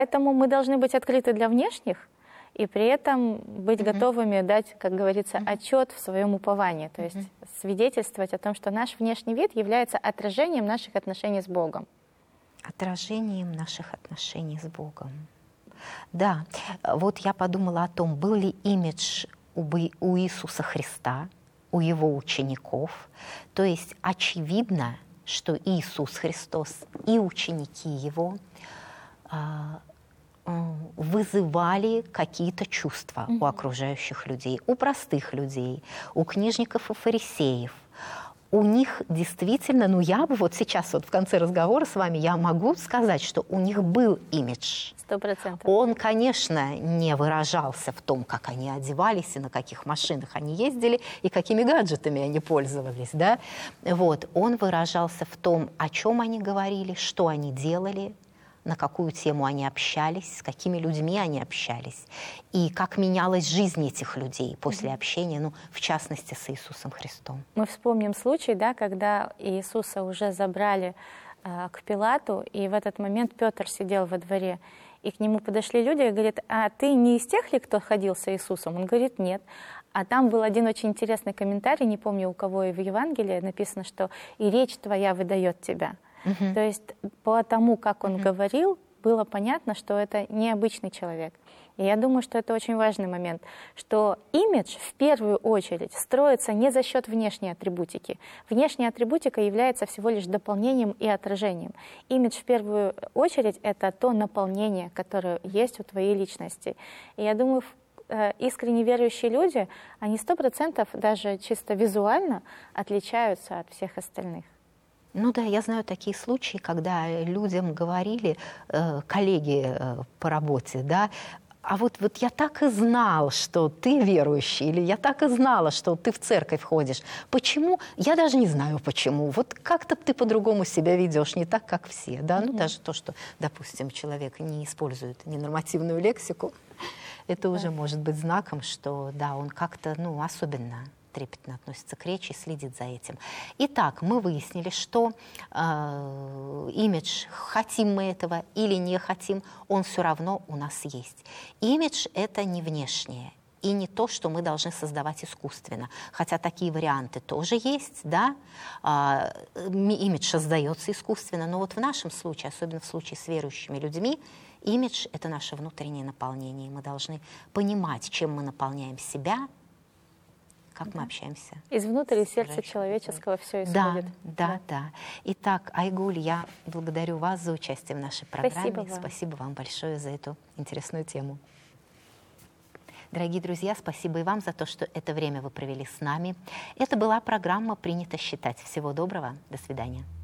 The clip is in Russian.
Поэтому мы должны быть открыты для внешних и при этом быть готовыми дать, как говорится, отчет в своем уповании. То есть свидетельствовать о том, что наш внешний вид является отражением наших отношений с Богом. Отражением наших отношений с Богом. Да, вот я подумала о том, был ли имидж у Иисуса Христа, у Его учеников. То есть очевидно, что Иисус Христос и ученики Его вызывали какие-то чувства у окружающих людей, у простых людей, у книжников и фарисеев. У них действительно, ну я бы вот сейчас вот в конце разговора с вами, я могу сказать, что у них был имидж. 100%. Он, конечно, не выражался в том, как они одевались и на каких машинах они ездили и какими гаджетами они пользовались, да? Вот. Он выражался в том, о чем они говорили, что они делали, на какую тему они общались, с какими людьми они общались, и как менялась жизнь этих людей после общения, ну, в частности, с Иисусом Христом. Мы вспомним случай, да, когда Иисуса уже забрали к Пилату, и в этот момент Петр сидел во дворе, и к нему подошли люди и говорят: а ты не из тех ли, кто ходил с Иисусом? Он говорит: нет. А там был один очень интересный комментарий, не помню у кого, и в Евангелии написано, что «и речь твоя выдает тебя». То есть по тому, как он говорил, было понятно, что это необычный человек. И я думаю, что это очень важный момент, что имидж в первую очередь строится не за счет внешней атрибутики. Внешняя атрибутика является всего лишь дополнением и отражением. Имидж в первую очередь — это то наполнение, которое есть у твоей личности. И я думаю, искренне верующие люди, они 100% даже чисто визуально отличаются от всех остальных. Ну да, я знаю такие случаи, когда людям говорили, коллеги по работе, да, а вот я так и знал, что ты верующий, или я так и знала, что ты в церковь ходишь. Почему? Я даже не знаю почему. Вот как-то ты по-другому себя ведешь, не так, как все, да? Ну даже то, что, допустим, человек не использует ненормативную лексику, это уже может быть знаком, что, да, он как-то, ну, особенно трепетно относится к речи и следит за этим. Итак, мы выяснили, что имидж, хотим мы этого или не хотим, он все равно у нас есть. Имидж — это не внешнее и не то, что мы должны создавать искусственно. Хотя такие варианты тоже есть, да, имидж создается искусственно, но вот в нашем случае, особенно в случае с верующими людьми, имидж — это наше внутреннее наполнение, и мы должны понимать, чем мы наполняем себя, как мы общаемся. Из внутреннего сердца человеческого все исходит. Да. Итак, Айгуль, я благодарю вас за участие в нашей программе. Спасибо вам большое за эту интересную тему. Дорогие друзья, спасибо и вам за то, что это время вы провели с нами. Это была программа «Принято считать». Всего доброго. До свидания.